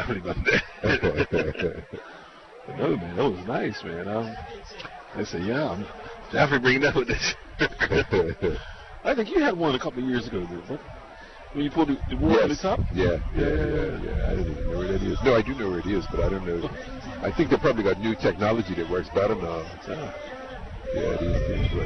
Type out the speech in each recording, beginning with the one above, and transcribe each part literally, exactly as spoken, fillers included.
definitely been there. No, man, that was nice, man. Um, I said, yeah, I'm definitely bringing that with this. I think you had one a couple of years ago, dude. What? When you pulled the, the wool yes. on the top? Yeah, yeah, yeah, yeah, yeah. I don't even know where that is. No, I do know where it is, but I don't know. I think they probably got new technology that works better now. Yeah, yeah these things work.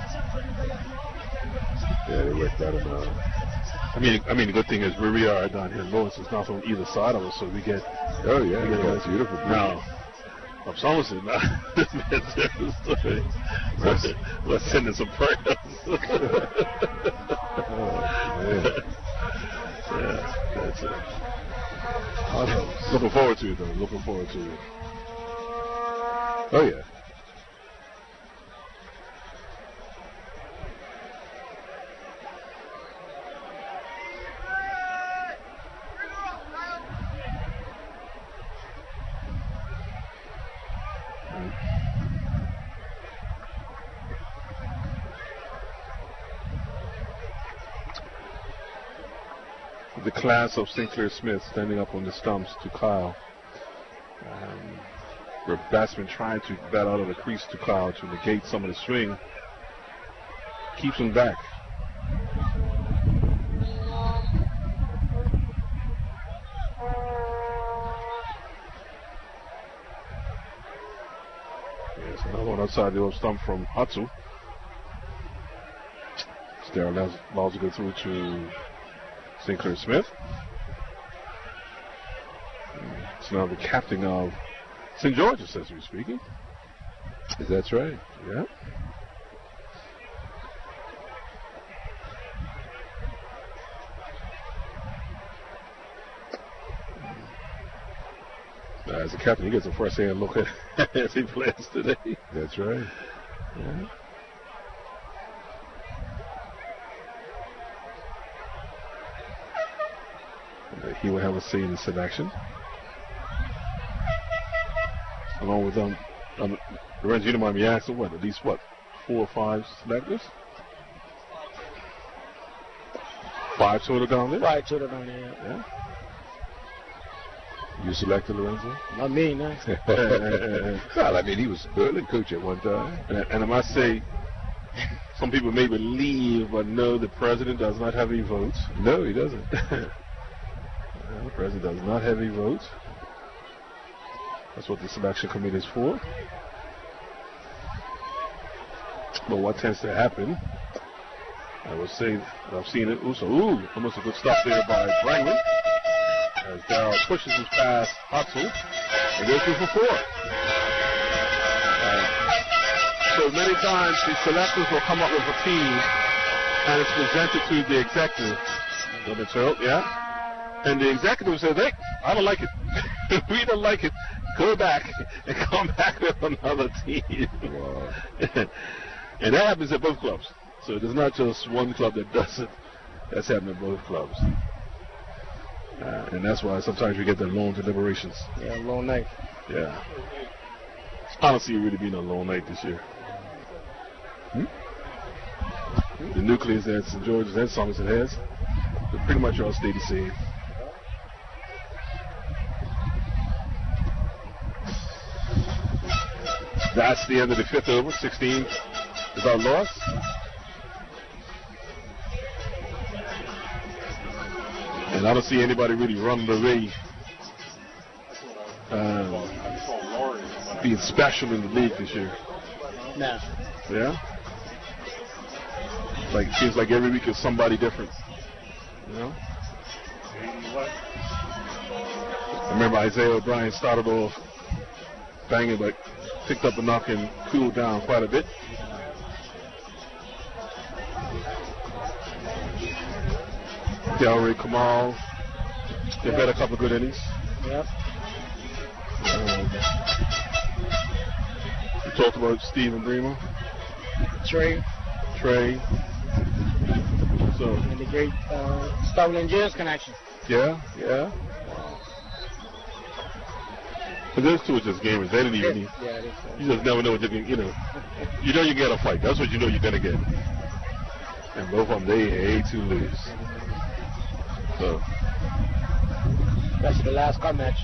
Yeah, they work better now. I mean, I mean, the good thing is where we are down here in Lawrence, it's not on either side of us, so we get. Oh yeah, we get that's beautiful. Now, up Somerset, now this man's different story. Let's, let's send in some prayers. Oh man. Yeah, that's it. I'm looking forward to it, though. Looking forward to it. Oh yeah. The class of Saint Clair Smith standing up on the stumps to Kyle. Um, where batsman trying to bat out of the crease to Kyle to negate some of the swing. Keeps him back. Yes, another one outside the old stump from Hatsu. Stare allows, allows to go through to Saint Clair Smith. It's now the captain of Saint George's as we're speaking. That's right. Yeah. As a captain, he gets a first-hand look at as he plays today. That's right. Yeah. He will have a say in the selection. Along with um, um Lorenzo, you don't mind me asking, what, at least what, four or five selectors? Five total down there? Five total down there, yeah. Yeah. You selected Lorenzo? Not me, no. Well, I mean, he was Berlin coach at one time. And, and I must say, some people may believe but know the president does not have any votes. No, he doesn't. The president does not have any votes. That's what the selection committee is for. But what tends to happen, I would say, I've seen it. Ooh, so, ooh, almost a good stop there by Brangman. As Darrell pushes his pass, Hatsu, and goes through for four. Uh, so many times the selectors will come up with a team, and it's presented to the executive. So, yeah. And the executive says, hey, I don't like it. We don't like it. Go back and come back with another team. Wow. And that happens at both clubs. So there's not just one club that does it. That's happening at both clubs. Uh, and that's why sometimes we get the long deliberations. Yeah, long night. Yeah. I don't see it really being a long night this year. Hmm? The nucleus that Saint George's and Somerset has, they pretty much all stay the same. That's the end of the fifth over. sixteen without loss. And I don't see anybody really running away, um, being special in the league this year. No. Yeah? Like, it seems like every week is somebody different. You know? I remember Isaiah O'Brien started off banging, but picked up a knock and cooled down quite a bit. Delray Kamal, they've had a couple of good innings. Yep. Um, we talked about Stephen Bremer. Trey. Trey. So. And the great uh, Sterling James connection. Yeah, yeah. But those two are just gamers. They didn't even. Yeah, yeah, you just never know what you're going to, you know. You know you get a fight. That's what you know you're going to get. And both of them, they hate to lose. So. That's the last cut match.